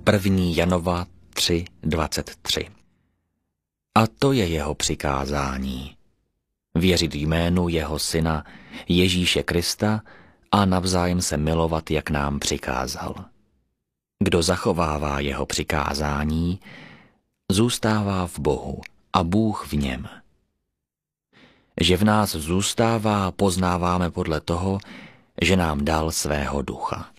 1. Janova 3:23. A to je jeho přikázání. Věřit jménu jeho syna Ježíše Krista a navzájem se milovat, jak nám přikázal. Kdo zachovává jeho přikázání, zůstává v Bohu a Bůh v něm. Že v nás zůstává, poznáváme podle toho, že nám dal svého ducha.